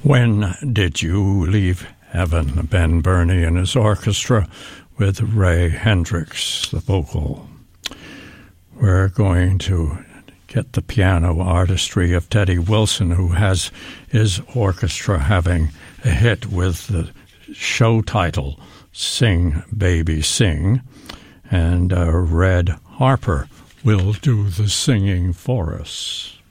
When Did You Leave Heaven? Ben Burney and his orchestra with Ray Hendricks, the vocal. We're going to get the piano artistry of Teddy Wilson, who has his orchestra having a hit with the show title, Sing, Baby, Sing. And Red Harper will do the singing for us.